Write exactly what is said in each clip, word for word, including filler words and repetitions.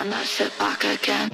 and I sit back again.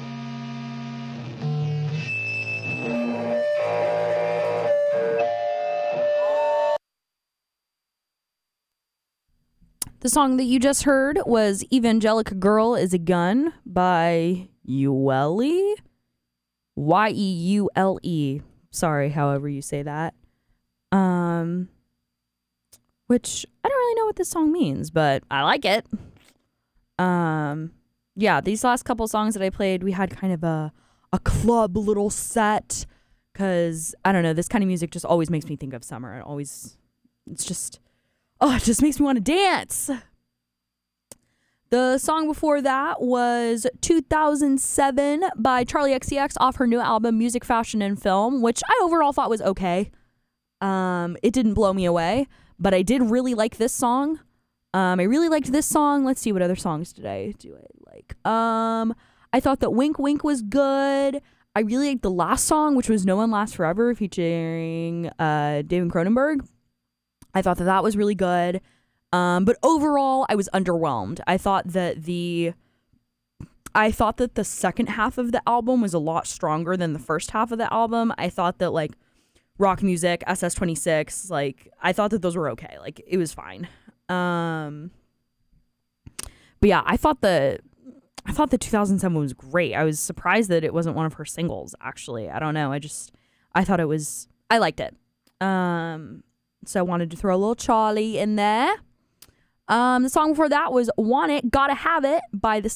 The song that you just heard was Evangelica Girl is a Gun by Uele. Y E U L E. Sorry, however you say that. Um, which I don't really know what this song means, but I like it. Um, yeah, these last couple songs that I played, we had kind of a, a club little set because, I don't know, this kind of music just always makes me think of summer. It always, it's just... Oh, it just makes me want to dance. The song before that was two thousand seven by Charlie X C X off her new album Music, Fashion, and Film, which I overall thought was okay. Um, it didn't blow me away, but I did really like this song. Um, I really liked this song. Let's see, what other songs did I do I like? Um, I thought that Wink Wink was good. I really liked the last song, which was No One Lasts Forever, featuring uh, David Cronenberg. I thought that that was really good. Um, but overall, I was underwhelmed. I thought that the I thought that the second half of the album was a lot stronger than the first half of the album. I thought that like Rock Music, S S twenty-six, like I thought that those were okay. Like it was fine. Um, but yeah, I thought the I thought the two thousand seven was great. I was surprised that it wasn't one of her singles, actually. I don't know. I just I thought it was I liked it. Um So I wanted to throw a little Charlie in there. Um, the song before that was Want It, Gotta Have It by the